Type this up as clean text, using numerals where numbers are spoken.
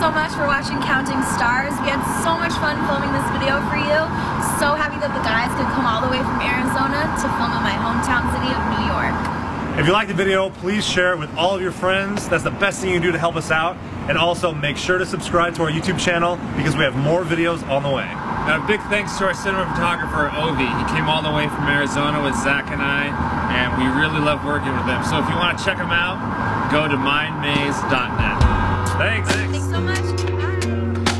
so much for watching Counting Stars. We had so much fun filming this video for you. So happy that the guys could come all the way from Arizona to film in my hometown city of New York. If you liked the video, please share it with all of your friends. That's the best thing you can do to help us out. And also make sure to subscribe to our YouTube channel because we have more videos on the way. And a big thanks to our cinema photographer, Ovi. He came all the way from Arizona with Zach and I, and we really love working with him. So if you want to check him out, go to mindmaze.net. Thanks. Thanks so much.